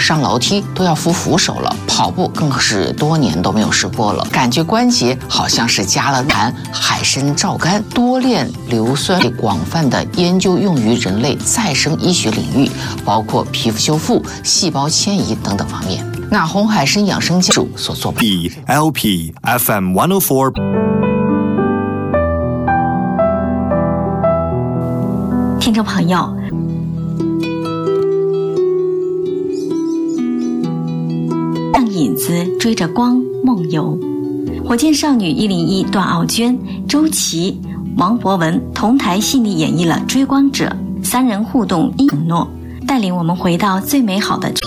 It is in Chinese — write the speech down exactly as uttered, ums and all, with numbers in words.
上楼梯都要扶扶手了，跑步更是多年都没有试过了，感觉关节好像是加了含海参皂苷。多链硫酸被广泛的研究用于人类再生医学领域，包括皮肤修复、细胞迁移等等方面。那红海参养生家属所做 B L P F M one oh four。 听众朋友，让影子追着光梦游。火箭少女一零一段奥娟、周琦、王博文同台细腻演绎了追光者三人互动承诺，带领我们回到最美好的